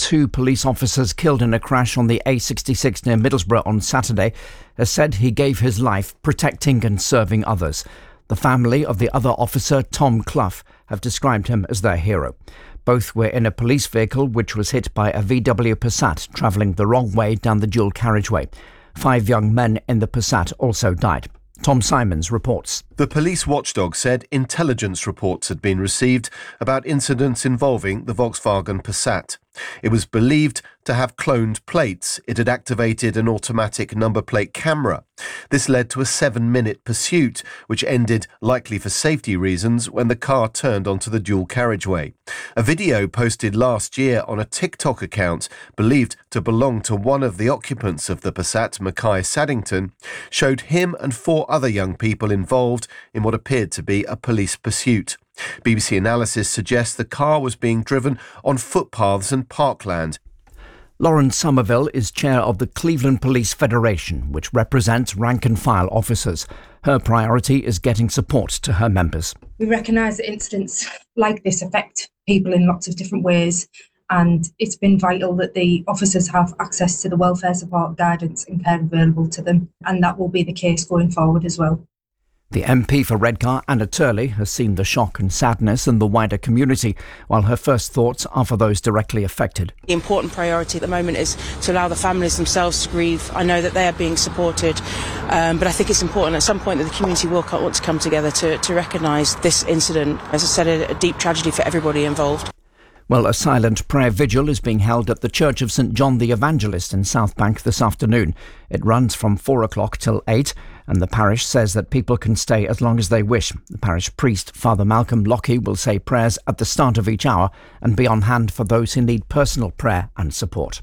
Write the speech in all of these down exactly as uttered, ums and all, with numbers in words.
two police officers killed in a crash on the A sixty-six near Middlesbrough on Saturday, has said he gave his life protecting and serving others. The family of the other officer, Tom Clough, have described him as their hero. Both were in a police vehicle which was hit by a V W Passat travelling the wrong way down the dual carriageway. Five young men in the Passat also died. Tom Simons reports. The police watchdog said intelligence reports had been received about incidents involving the Volkswagen Passat. It was believed to have cloned plates. It had activated an automatic number plate camera. This led to a seven-minute pursuit, which ended, likely for safety reasons, when the car turned onto the dual carriageway. A video posted last year on a TikTok account, believed to belong to one of the occupants of the Passat, Mackay Saddington, showed him and four other young people involved in what appeared to be a police pursuit. B B C analysis suggests the car was being driven on footpaths and parkland. Lauren Somerville is chair of the Cleveland Police Federation, which represents rank-and-file officers. Her priority is getting support to her members. We recognise that incidents like this affect people in lots of different ways, and it's been vital that the officers have access to the welfare support, guidance and care available to them, and that will be the case going forward as well. The M P for Redcar, Anna Turley, has seen the shock and sadness in the wider community, while her first thoughts are for those directly affected. The important priority at the moment is to allow the families themselves to grieve. I know that they are being supported, um, but I think it's important at some point that the community will want to come together to, to recognise this incident. As I said, a, a deep tragedy for everybody involved. Well, a silent prayer vigil is being held at the Church of St John the Evangelist in South Bank this afternoon. It runs from four o'clock till eight, and the parish says that people can stay as long as they wish. The parish priest, Father Malcolm Lockie, will say prayers at the start of each hour and be on hand for those who need personal prayer and support.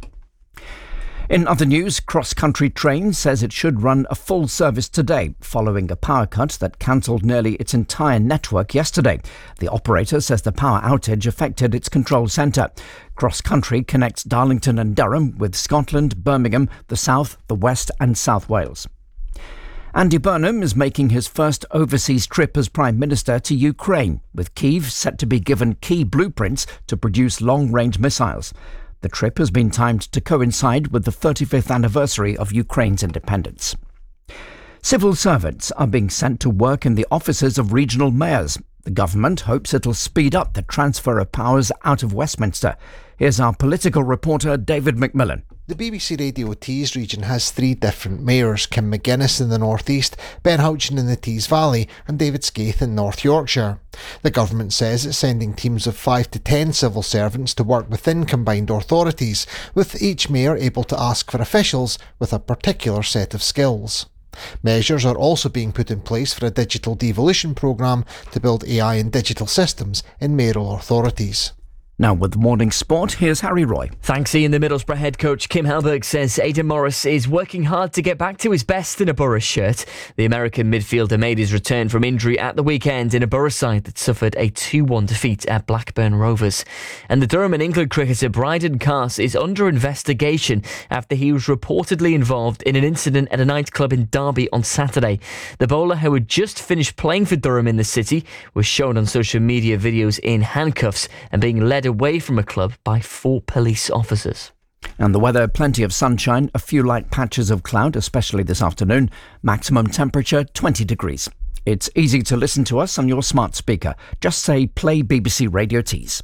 In other news, Cross Country Train says it should run a full service today, following a power cut that cancelled nearly its entire network yesterday. The operator says the power outage affected its control centre. Cross Country connects Darlington and Durham with Scotland, Birmingham, the South, the West and South Wales. Andy Burnham is making his first overseas trip as Prime Minister to Ukraine, with Kyiv set to be given key blueprints to produce long-range missiles. The trip has been timed to coincide with the thirty-fifth anniversary of Ukraine's independence. Civil servants are being sent to work in the offices of regional mayors. The government hopes it'll speed up the transfer of powers out of Westminster. Here's our political reporter David McMillan. The B B C Radio Tees region has three different mayors: Kim McGuinness in the North East, Ben Houchin in the Tees Valley and David Scaife in North Yorkshire. The government says it's sending teams of five to ten civil servants to work within combined authorities, with each mayor able to ask for officials with a particular set of skills. Measures are also being put in place for a digital devolution programme to build A I and digital systems in mayoral authorities. Now with morning sport, here's Harry Roy. Thanks, Ian. The Middlesbrough head coach Kim Hellberg says Aidan Morris is working hard to get back to his best in a Borough shirt. The American midfielder made his return from injury at the weekend in a Borough side that suffered a two one defeat at Blackburn Rovers. And the Durham and England cricketer Bryden Cass is under investigation after he was reportedly involved in an incident at a nightclub in Derby on Saturday. The bowler, who had just finished playing for Durham in the city, was shown on social media videos in handcuffs and being led away from a club by four police officers. And the weather, plenty of sunshine, a few light patches of cloud, especially this afternoon. Maximum temperature twenty degrees. It's easy to listen to us on your smart speaker. Just say play B B C Radio Tees.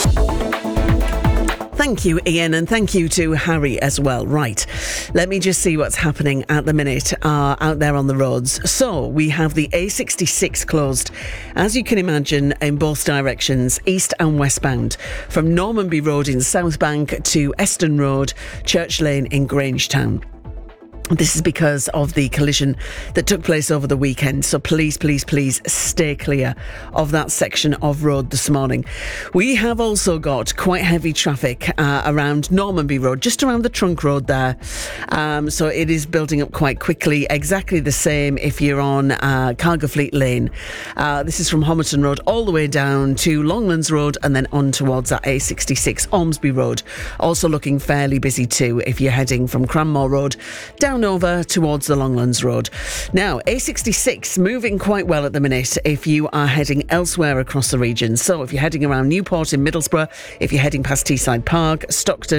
Thank you, Ian, and thank you to Harry as well. Right, let me just see what's happening at the minute uh, out there on the roads. So we have the A sixty-six closed, as you can imagine, in both directions, east and westbound, from Normanby Road in South Bank to Eston Road, Church Lane in Grangetown. This is because of the collision that took place over the weekend. So please, please, please stay clear of that section of road this morning. We have also got quite heavy traffic uh, around Normanby Road, just around the trunk road there. Um, so it is building up quite quickly. Exactly the same if you're on uh, Cargafleet Lane. Uh, this is from Homerton Road all the way down to Longlands Road and then on towards that A sixty-six Ormsby Road. Also looking fairly busy too if you're heading from Cranmore Road down over towards the Longlands Road. Now, A sixty-six moving quite well at the minute if you are heading elsewhere across the region. So if you're heading around Newport in Middlesbrough, if you're heading past Teesside Park, Stockton,